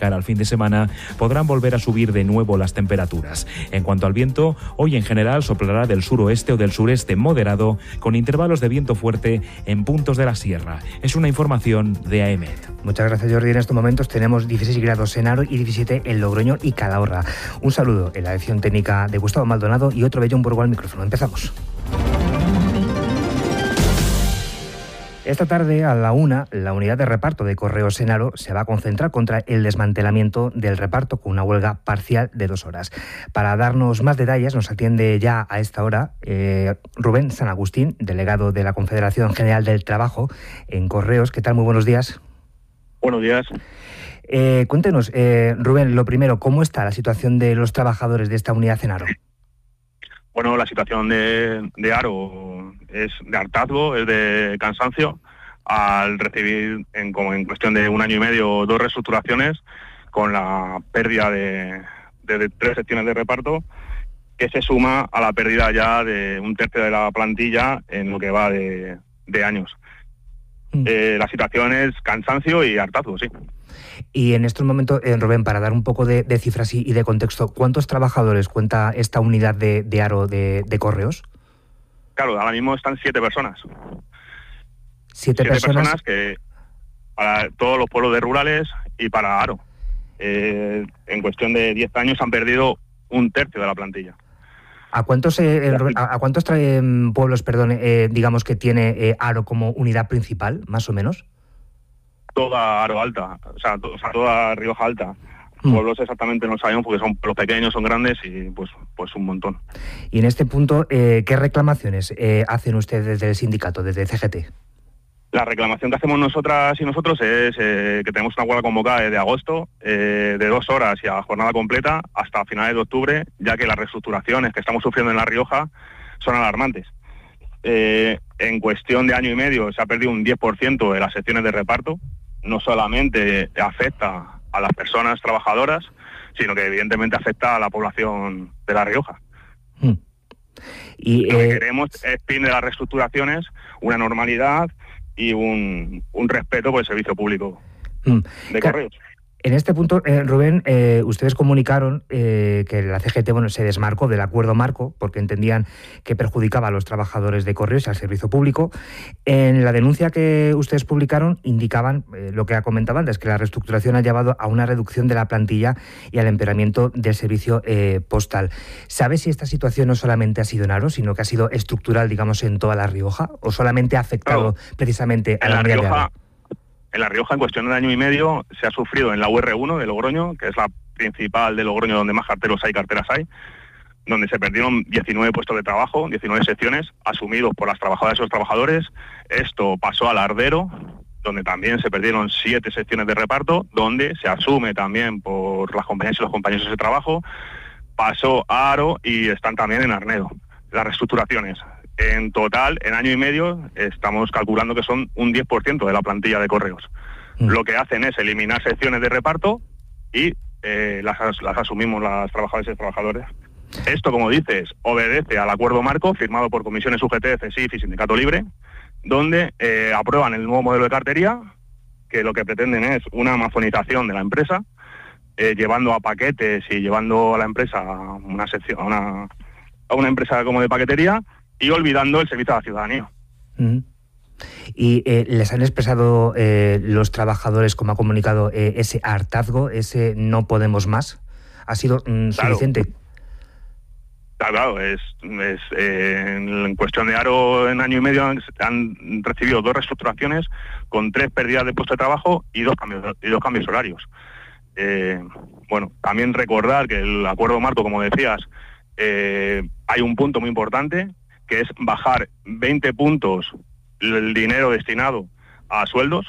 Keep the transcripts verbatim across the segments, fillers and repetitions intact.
cara al fin de semana podrán volver a subir de nuevo las temperaturas. En cuanto al viento, hoy en general soplará del suroeste o del sureste moderado, con intervalos de viento fuerte en puntos de la sierra. Es una información de AEMET. Muchas gracias, Jordi. En estos momentos tenemos dieciséis grados en Haro y diecisiete en Logroño y Calahorra. Un saludo en la edición técnica de Gustavo Maldonado y otro Bellón Burgo al micrófono. Empezamos. Esta tarde a la una, la unidad de reparto de Correos en Haro se va a concentrar contra el desmantelamiento del reparto con una huelga parcial de dos horas. Para darnos más detalles nos atiende ya a esta hora eh, Rubén San Agustín, delegado de la Confederación General del Trabajo en Correos. ¿Qué tal? Muy buenos días. Buenos días. Eh, cuéntenos, eh, Rubén, lo primero, ¿cómo está la situación de los trabajadores de esta unidad en Haro? Bueno, la situación de, de Haro es de hartazgo, es de cansancio, al recibir en, como en cuestión de un año y medio dos reestructuraciones con la pérdida de, de, de tres secciones de reparto, que se suma a la pérdida ya de un tercio de la plantilla en lo que va de, de años. Mm. Eh, la situación es cansancio y hartazgo, sí. Y en estos momentos, eh, Rubén, para dar un poco de, de cifras y, y de contexto, ¿cuántos trabajadores cuenta esta unidad de, de Haro de, de Correos? Claro, ahora mismo están siete personas. Siete, siete personas? personas que para todos los pueblos de rurales y para Haro. Eh, en cuestión de diez años han perdido un tercio de la plantilla. ¿A cuántos, eh, a, a cuántos eh, pueblos, perdón, eh, digamos que tiene eh, Haro como unidad principal, más o menos? Toda Haro Alta, o sea, to, o sea toda Rioja Alta. Mm. Pueblos exactamente no sabemos porque son los pequeños, son grandes y pues pues un montón. Y en este punto, eh, ¿qué reclamaciones eh, hacen ustedes desde el sindicato, desde C G T? La reclamación que hacemos nosotras y nosotros es eh, que tenemos una huelga convocada desde agosto, eh, de dos horas y a jornada completa hasta finales de octubre, ya que las reestructuraciones que estamos sufriendo en La Rioja son alarmantes. Eh, en cuestión de año y medio se ha perdido un diez por ciento de las secciones de reparto. No solamente afecta a las personas trabajadoras, sino que evidentemente afecta a la población de La Rioja. Hmm. Y lo eh... que queremos es fin de las reestructuraciones, una normalidad y un, un respeto por el servicio público hmm. de Correos. En este punto, eh, Rubén, eh, ustedes comunicaron eh, que la C G T bueno, se desmarcó del acuerdo marco porque entendían que perjudicaba a los trabajadores de Correos y al servicio público. En la denuncia que ustedes publicaron indicaban eh, lo que ha comentado antes, que la reestructuración ha llevado a una reducción de la plantilla y al empeoramiento del servicio eh, postal. ¿Sabe si esta situación no solamente ha sido en Haro, sino que ha sido estructural, digamos, en toda La Rioja? ¿O solamente ha afectado claro. precisamente a en la, la unidad Rioja? de Haro? En La Rioja, en cuestión de año y medio, se ha sufrido en la U R uno de Logroño, que es la principal de Logroño donde más carteros hay, carteras hay, donde se perdieron diecinueve puestos de trabajo, diecinueve secciones, asumidos por las trabajadoras y los trabajadores. Esto pasó a Lardero, donde también se perdieron siete secciones de reparto, donde se asume también por las compañías y los compañeros de trabajo. Pasó a Haro y están también en Arnedo. Las reestructuraciones. En total, en año y medio, estamos calculando que son un diez por ciento de la plantilla de Correos. Mm. Lo que hacen es eliminar secciones de reparto y eh, las, las asumimos las trabajadoras y trabajadores. Esto, como dices, obedece al acuerdo marco firmado por comisiones U G T, C S I F y Sindicato Libre, donde eh, aprueban el nuevo modelo de cartería, que lo que pretenden es una amazonización de la empresa, eh, llevando a paquetes y llevando a la empresa a una sección, a una, a una empresa como de paquetería, y olvidando el servicio a la ciudadanía. Mm. ¿Y eh, les han expresado eh, los trabajadores, como ha comunicado, eh, ese hartazgo, ese no podemos más? ¿Ha sido mm, claro. suficiente? Claro, claro, es, es eh, en cuestión de Haro en año y medio han, han recibido dos reestructuraciones con tres pérdidas de puesto de trabajo y dos cambios, y dos cambios horarios. Eh, bueno, también recordar que el acuerdo marco, como decías, eh, hay un punto muy importante, que es bajar veinte puntos el dinero destinado a sueldos.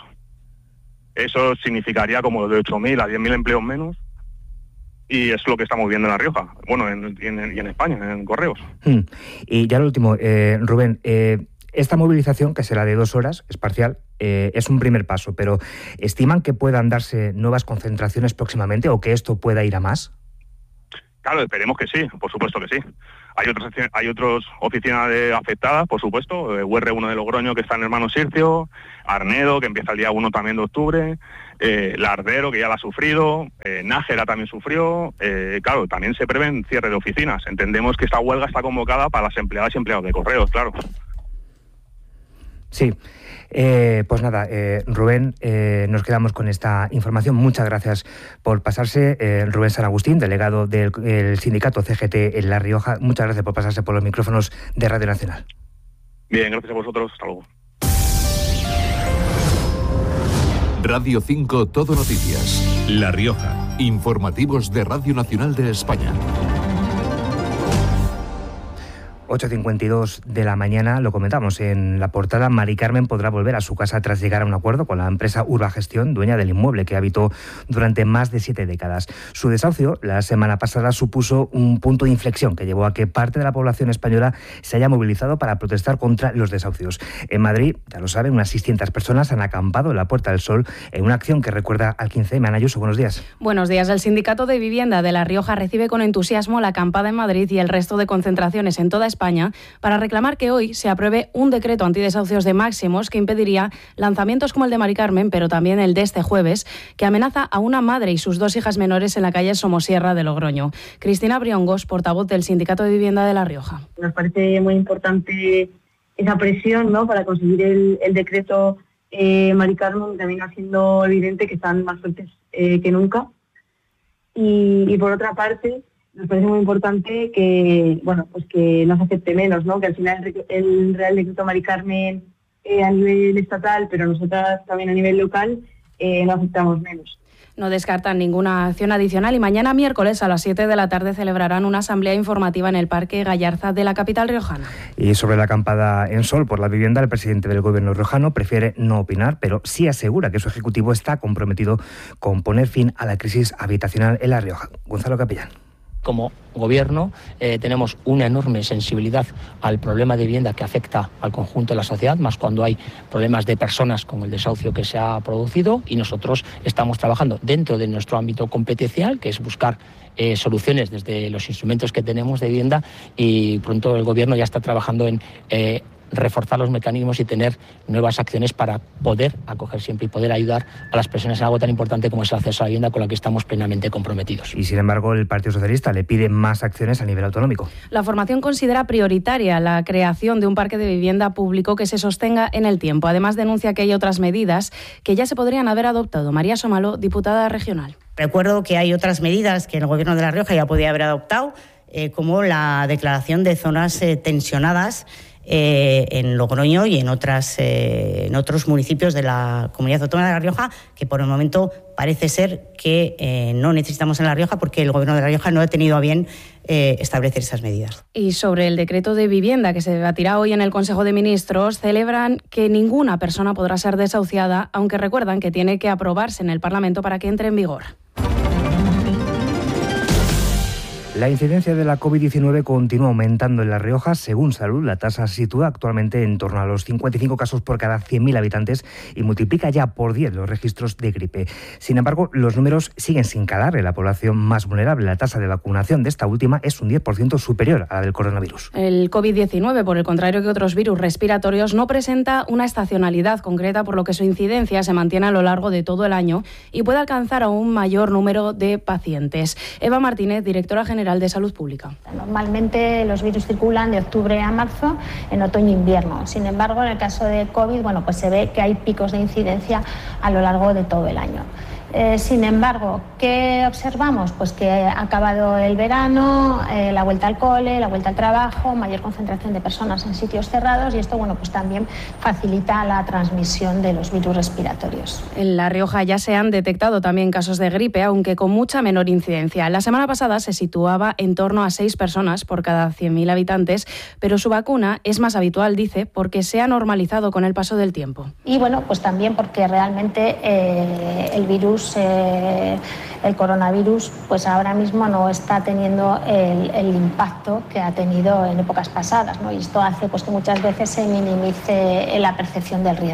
Eso significaría como de ocho mil a diez mil empleos menos, y es lo que estamos viendo en La Rioja, bueno, en, en, y en España, en Correos. Hmm. Y ya lo último, eh, Rubén, eh, esta movilización, que será de dos horas, es parcial, eh, es un primer paso, pero ¿estiman que puedan darse nuevas concentraciones próximamente o que esto pueda ir a más? Claro, esperemos que sí, por supuesto que sí. Hay otras hay otras oficinas de afectadas, por supuesto, U R uno de Logroño que está en Hermano Sircio, Arnedo, que empieza el día uno también de octubre, eh, Lardero, que ya la ha sufrido, eh, Nájera también sufrió, eh, claro, también se prevén cierre de oficinas. Entendemos que esta huelga está convocada para las empleadas y empleados de Correos, claro. Sí, eh, pues nada, eh, Rubén, eh, nos quedamos con esta información. Muchas gracias por pasarse. Eh, Rubén San Agustín, delegado del el sindicato C G T en La Rioja, muchas gracias por pasarse por los micrófonos de Radio Nacional. Bien, gracias a vosotros. Hasta luego. Radio cinco Todo Noticias. La Rioja. Informativos de Radio Nacional de España. ocho cincuenta y dos de la mañana, lo comentamos en la portada. Mari Carmen podrá volver a su casa tras llegar a un acuerdo con la empresa Urbagestión, dueña del inmueble que habitó durante más de siete décadas. Su desahucio la semana pasada supuso un punto de inflexión que llevó a que parte de la población española se haya movilizado para protestar contra los desahucios. En Madrid, ya lo saben, unas seiscientas personas han acampado en la Puerta del Sol en una acción que recuerda al quince eme. Ana Ayuso, buenos días. Buenos días. El Sindicato de Vivienda de La Rioja recibe con entusiasmo la acampada en Madrid y el resto de concentraciones en toda España para reclamar que hoy se apruebe un decreto antidesahucios de máximos que impediría lanzamientos como el de Mari Carmen, pero también el de este jueves, que amenaza a una madre y sus dos hijas menores en la calle Somosierra de Logroño. Cristina Briongos, portavoz del Sindicato de Vivienda de La Rioja. Nos parece muy importante esa presión, ¿no?, para conseguir el, el decreto eh, Mari Carmen, también haciendo evidente que están más fuertes eh, que nunca. Y, y por otra parte, nos parece muy importante que, bueno, pues que no se acepte menos, ¿no? Que al final el, el Real Decreto Mari Carmen eh, a nivel estatal, pero nosotras también a nivel local, eh, no aceptamos menos. No descartan ninguna acción adicional y mañana miércoles a las siete de la tarde celebrarán una asamblea informativa en el Parque Gallarza de la capital riojana. Y sobre la acampada en Sol por la vivienda, el presidente del gobierno riojano prefiere no opinar, pero sí asegura que su ejecutivo está comprometido con poner fin a la crisis habitacional en La Rioja. Gonzalo Capellán. Como gobierno eh, tenemos una enorme sensibilidad al problema de vivienda que afecta al conjunto de la sociedad, más cuando hay problemas de personas como el desahucio que se ha producido, y nosotros estamos trabajando dentro de nuestro ámbito competencial, que es buscar eh, soluciones desde los instrumentos que tenemos de vivienda, y pronto el gobierno ya está trabajando en eh, reforzar los mecanismos y tener nuevas acciones para poder acoger siempre y poder ayudar a las personas en algo tan importante como es el acceso a la vivienda, con la que estamos plenamente comprometidos. Y sin embargo, el Partido Socialista le pide más acciones a nivel autonómico. La formación considera prioritaria la creación de un parque de vivienda público que se sostenga en el tiempo. Además, denuncia que hay otras medidas que ya se podrían haber adoptado. María Somalo, diputada regional. Recuerdo que hay otras medidas que el Gobierno de La Rioja ya podía haber adoptado, eh, como la declaración de zonas eh, tensionadas Eh, en Logroño y en otras eh, en otros municipios de la Comunidad Autónoma de La Rioja, que por el momento parece ser que eh, no necesitamos en La Rioja, porque el Gobierno de La Rioja no ha tenido a bien eh, establecer esas medidas. Y sobre el decreto de vivienda que se debatirá hoy en el Consejo de Ministros, celebran que ninguna persona podrá ser desahuciada, aunque recuerdan que tiene que aprobarse en el Parlamento para que entre en vigor. La incidencia de la covid diecinueve continúa aumentando en La Rioja. Según Salud, la tasa se sitúa actualmente en torno a los cincuenta y cinco casos por cada cien mil habitantes y multiplica ya por diez los registros de gripe. Sin embargo, los números siguen sin calar en la población más vulnerable. La tasa de vacunación de esta última es un diez por ciento superior a la del coronavirus. El covid diecinueve, por el contrario que otros virus respiratorios, no presenta una estacionalidad concreta, por lo que su incidencia se mantiene a lo largo de todo el año y puede alcanzar a un mayor número de pacientes. Eva Martínez, directora general de Salud Pública. Normalmente los virus circulan de octubre a marzo, en otoño e invierno. Sin embargo, en el caso de COVID, bueno, pues se ve que hay picos de incidencia a lo largo de todo el año. Eh, sin embargo, ¿qué observamos? Pues que ha acabado el verano, eh, la vuelta al cole, la vuelta al trabajo, mayor concentración de personas en sitios cerrados, y esto, bueno, pues también facilita la transmisión de los virus respiratorios. En La Rioja ya se han detectado también casos de gripe, aunque con mucha menor incidencia. La semana pasada se situaba en torno a seis personas por cada cien mil habitantes, pero su vacuna es más habitual, dice, porque se ha normalizado con el paso del tiempo. Y bueno, pues también porque realmente eh, el virus Eh, el coronavirus pues ahora mismo no está teniendo el, el impacto que ha tenido en épocas pasadas, ¿no? Y esto hace pues que muchas veces se minimice la percepción del riesgo.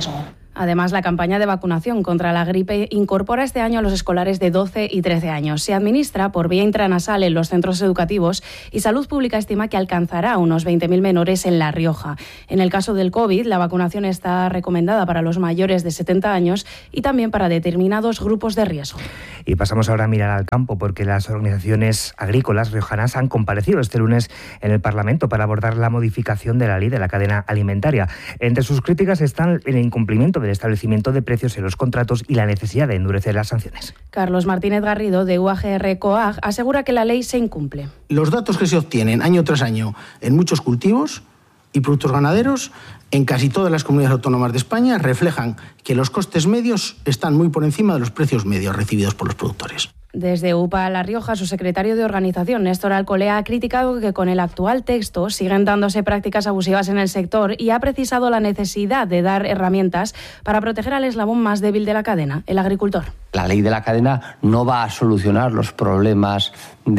Además, la campaña de vacunación contra la gripe incorpora este año a los escolares de doce y trece años. Se administra por vía intranasal en los centros educativos y Salud Pública estima que alcanzará unos veinte mil menores en La Rioja. En el caso del COVID, la vacunación está recomendada para los mayores de setenta años y también para determinados grupos de riesgo. Y pasamos ahora a mirar al campo, porque las organizaciones agrícolas riojanas han comparecido este lunes en el Parlamento para abordar la modificación de la ley de la cadena alimentaria. Entre sus críticas están el incumplimiento del establecimiento de precios en los contratos y la necesidad de endurecer las sanciones. Carlos Martínez Garrido, de U A G R COAG, asegura que la ley se incumple. Los datos que se obtienen año tras año en muchos cultivos y productos ganaderos en casi todas las comunidades autónomas de España reflejan que los costes medios están muy por encima de los precios medios recibidos por los productores. Desde U P A La Rioja, su secretario de organización, Néstor Alcolea, ha criticado que con el actual texto siguen dándose prácticas abusivas en el sector y ha precisado la necesidad de dar herramientas para proteger al eslabón más débil de la cadena, el agricultor. La ley de la cadena no va a solucionar los problemas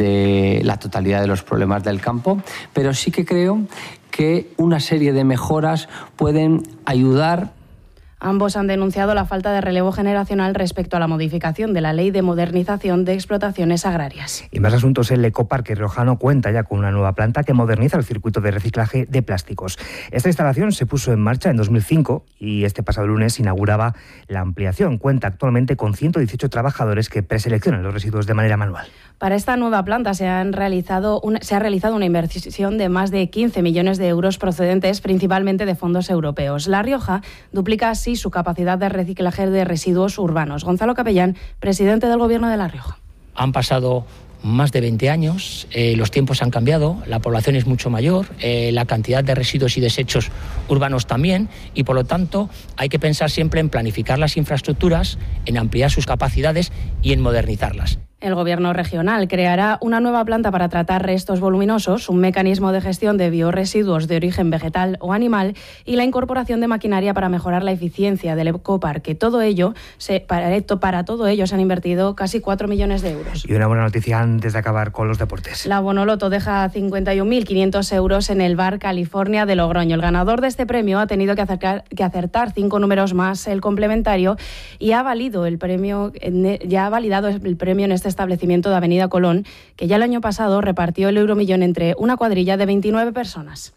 de la totalidad de los problemas del campo, pero sí que creo que una serie de mejoras pueden ayudar. Ambos han denunciado la falta de relevo generacional respecto a la modificación de la Ley de Modernización de Explotaciones Agrarias. Y más asuntos, el Ecoparque Riojano cuenta ya con una nueva planta que moderniza el circuito de reciclaje de plásticos. Esta instalación se puso en marcha en dos mil cinco y este pasado lunes inauguraba la ampliación. Cuenta actualmente con ciento dieciocho trabajadores que preseleccionan los residuos de manera manual. Para esta nueva planta se, han realizado una, se ha realizado una inversión de más de quince millones de euros procedentes principalmente de fondos europeos. La Rioja duplica así su capacidad de reciclaje de residuos urbanos. Gonzalo Capellán, presidente del Gobierno de La Rioja. Han pasado más de veinte años, eh, los tiempos han cambiado, la población es mucho mayor, eh, la cantidad de residuos y desechos urbanos también, y por lo tanto hay que pensar siempre en planificar las infraestructuras, en ampliar sus capacidades y en modernizarlas. El Gobierno regional creará una nueva planta para tratar restos voluminosos, un mecanismo de gestión de biorresiduos de origen vegetal o animal y la incorporación de maquinaria para mejorar la eficiencia del ecoparque. Todo ello, se, para, para todo ello se han invertido casi cuatro millones de euros. Y una buena noticia antes de acabar con los deportes. La Bonoloto deja cincuenta y un mil quinientos euros en el Bar California de Logroño. El ganador de este premio ha tenido que acercar, que acertar cinco números más el complementario y ha valido el premio, ya ha validado el premio en este establecimiento de Avenida Colón, que ya el año pasado repartió el euromillón entre una cuadrilla de veintinueve personas.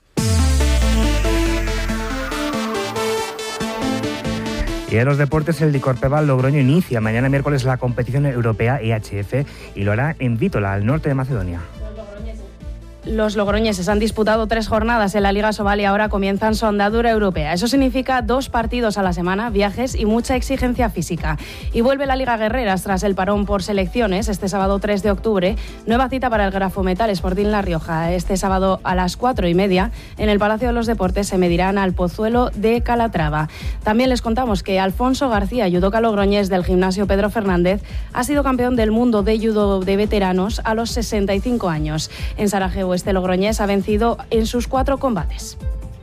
Y en los deportes, el Licorpeval Logroño inicia mañana miércoles la competición europea E H F y lo hará en Vítola, al norte de Macedonia. Los logroñeses han disputado tres jornadas en la Liga Sobal y ahora comienzan su andadura europea. Eso significa dos partidos a la semana, viajes y mucha exigencia física. Y vuelve la Liga Guerreras tras el parón por selecciones este sábado tres de octubre. Nueva cita para el Grafometal Sporting La Rioja. Este sábado a las cuatro y media en el Palacio de los Deportes se medirán al Pozuelo de Calatrava. También les contamos que Alfonso García, judoka logroñés del gimnasio Pedro Fernández, ha sido campeón del mundo de judo de veteranos a los sesenta y cinco años. En Sarajevo, este logroñés ha vencido en sus cuatro combates.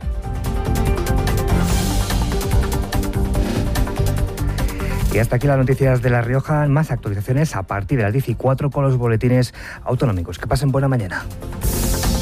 Y hasta aquí las noticias de La Rioja. Más actualizaciones a partir de las diez y cuatro con los boletines autonómicos. Que pasen buena mañana.